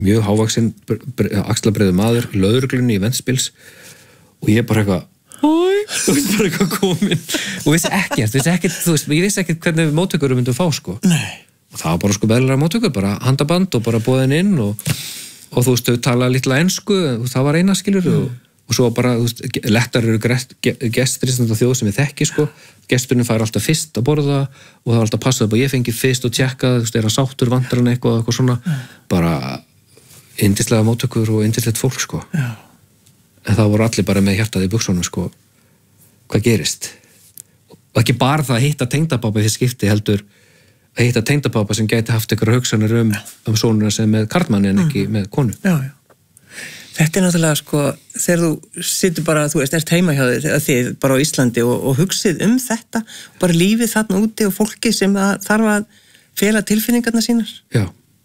mjög hávaxinn axlabreiður maður, lögreglunni í Ventspils og ég bara eitthvað þú veist bara eitthvað komin og vissi ekkert, þú veist, ég vissi ekkert hvernig móttökur myndum fá, sko. Nei. Og það var bara, sko, beðlega móttökur, bara handaband og bara boðin inn og þú veist, þau talaði litla ensku, það var eina, skilur, og svo bara, þú veist, lettar eru gestir í svona þjóð sem ég þekki, sko. Gesturinn fær alltaf fyrst að borða og það var alltaf passað upp og ég fengi fyrst og tjekka, þú veist, er hann sáttur, vantar hann eitthvað svona, bara yndislega móttökur og yndislegt fólk, sko. Já. En það voru allir bara með hjartað í buxunum, sko, hvað gerist. Og ekki bara það að hitta tengdapabba í skipti, heldur að hitta tengdapabba sem gæti haft einhverja hugsanir sonuna sem með karlmanni en ekki með konu. Já. Þetta náttúrulega, sko, þegar þú situr bara, þú veist, ert heima hjá þið bara á Íslandi og hugsið þetta, bara lífið þarna úti og fólki sem þarf að fela tilfinningarna sínar. Já.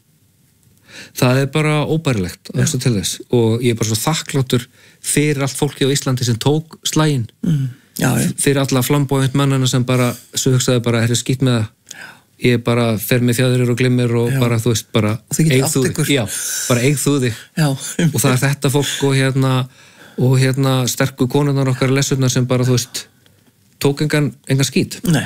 Það bara óbærilegt að hugsa til þess og ég bara svo þakkláttur fyrir allt fólki á Íslandi sem tók slaginn. Já. Fyrir alla flamboyant mannana sem bara, svo hugsaði bara, skýtt með það. Ég bara fer með fjæðrir og glimmir og bara, þú veist, bara eig þú þig. Já, bara eig þú þig. Já. Og það þetta fólk og hérna sterku konurnar okkar lesurnar sem bara, þú veist, tók engan skít. Nei.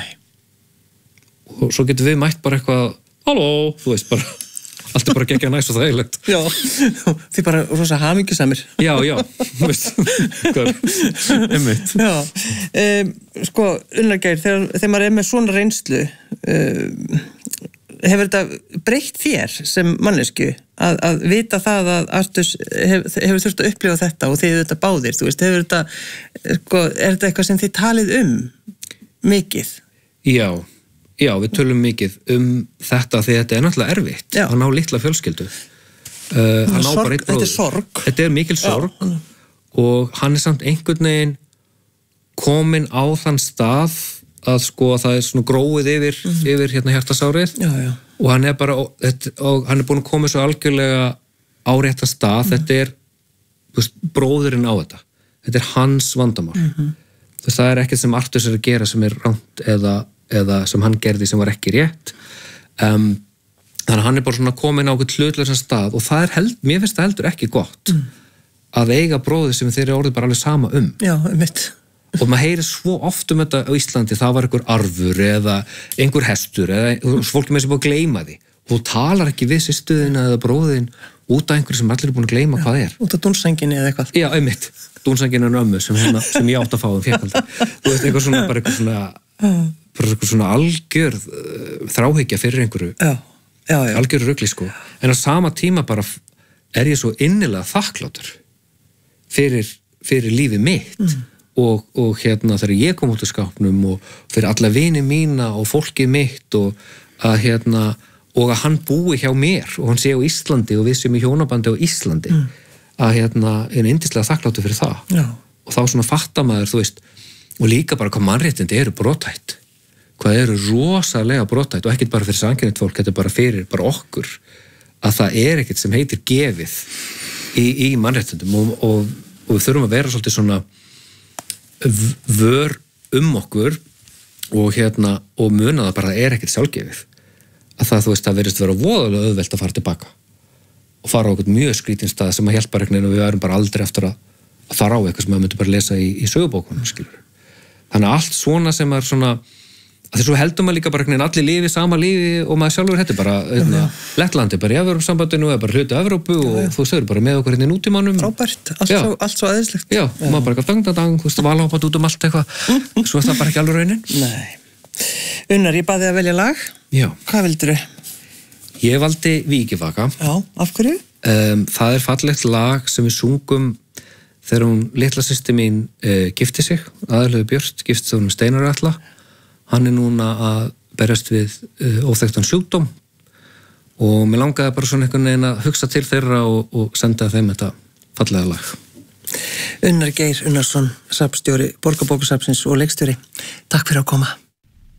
Og svo getur við mætt bara eitthvað, halló, þú veist, bara allt bara geggja næs og þægilegt. Já, þið bara rosa hamingjusamir. Já, þú veist, einmitt. Já, sko, Unnar Geir, þegar maður með svona reynslu, hefur þetta breytt þér sem mannesku að vita það að Arturs hefur þurft að upplifa þetta og þið þetta báðir, þú veist, hefur þetta, sko, er þetta eitthvað sem þið talið mikið? Já, við tölum mikið þetta því þetta er náttúrulega erfitt að ná litla fjölskyldu. Þetta er sorg. Þetta er mikil sorg og hann er samt einhvern veginn kominn á þann stað að sko það er svona gróið yfir hérna hjartasárið og hann er bara, og hann er búin að koma svo algjörlega á rétta stað, þetta er bróðurinn á þetta. Þetta er hans vandamál. Það er ekkert sem Arturs er að gera sem er rangt eða sem hann gerði sem var ekki rétt. Þannig að hann er bara svona komin á einhvern hlutlausan stað og það mér finnst það heldur ekki gott að eiga bróðir sem þeir eru orðið bara alveg sama Já, mitt. Og maður heyrir svo oft þetta á Íslandi, það var einhver arfur eða einhver hestur eða fólk með sem búið að gleyma því. Og þú talar ekki við systuðina eða bróðin út af einhverju sem allir er búin að gleyma hvað er. Út af dúnsænginni eða eitthvað. Já, einmitt. Dúnsængin er ömmu sem ég átt að fá fjekkaldi. Þú veist, eitthvað svona, bara eitthvað svona algjörð þráhyggja fyrir einhverju. Já. Algjörð rugli, sko. En á sama tíma bara er ég svo innilega þakklátur fyrir lífið mitt. Og hérna þegar ég kom út af skápnum og fyrir alla vini mína og fólkið mitt og að hann búi hjá mér og hann sé á Íslandi og við séum í hjónabandi á Íslandi að er yndislega þakkláttur fyrir það. Já. Og þá svona fattar maður, þú veist, og líka bara hvað mannréttindi eru brothætt, hvað eru rosalega brothætt og ekkert bara fyrir samkynhneigt fólk, þetta er bara fyrir okkur að það er ekkert sem heitir gefið í mannréttindum og við þurfum að vera svolítið svona vör okkur og muna það bara, það er ekkert sjálfgefið að það, þú veist, það verðist vera voðalega auðvelt að fara tilbaka og fara á einhvern mjög skrítinn stað sem að hjálpa regnin og við erum bara aldrei eftir að fara á eitthvað sem maður myndi bara lesa í sögubókunum, skilur. Þannig að allt svona sem er svona að því svo heldur maður líka bara regnin allir lífi, sama lífi og maður sjálfur þetta bara Lettlandi bara í Evrópusambandinu eða bara hluti Evrópu og þú segir bara með okkur hérna í nútímanum. Frábært, allt svo æðislegt. Já, og maður bara eitthvað dang, þú veist, valhópat út allt eitthvað, svo er það bara ekki alveg raunin. Nei. Unnar, ég bað þig að velja lag. Já. Hvað vildirðu? Ég valdi Vikivaka. Já, af hverju? Það er fallegt lag sem við sungum þegar hún litla systir mín gifti sig, Aðalheiður Björt giftist þegar hún Steinar Atla. Hann er núna að berjast við óþekktan sjúkdóm og mér langaði bara svona einhvern veginn að hugsa til þeirra og senda þeim þetta fallega lag. Unnar Geir Unnarsson, safnstjóri Borgarbókasafnsins og leikstjóri. Takk fyrir að koma.